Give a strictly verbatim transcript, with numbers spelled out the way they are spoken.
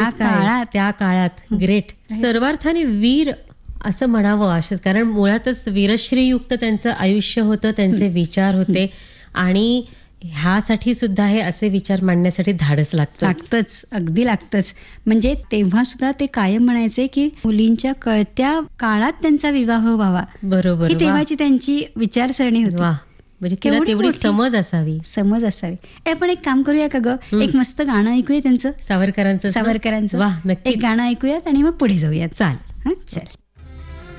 त्या काळात त्या काळात ग्रेट, सर्वार्थाने वीर असं म्हणावं असं, कारण मुळातच वीरश्रीयुक्त त्यांचं आयुष्य होतं, त्यांचे विचार होते आणि ह्यासाठी सुद्धा हे असे विचार मांडण्यासाठी धाडस लागतं लागतंच, अगदी लागतंच. म्हणजे तेव्हा सुद्धा ते कायम म्हणायचे की मुलींच्या कळत्या काळात त्यांचा विवाह व्हावा. बरोबर, ही तेव्हाची त्यांची विचारसरणी होती. वा, म्हणजे तिला तेवढी समज असावी समज असावी. ए, आपण एक काम करूया का ग, एक मस्त गाणं ऐकूया त्यांचं, सावरकरांचं सावरकरांचं. वा, नक्की एक गाणं ऐकूयात आणि मग पुढे जाऊयात. चाल हा, चल.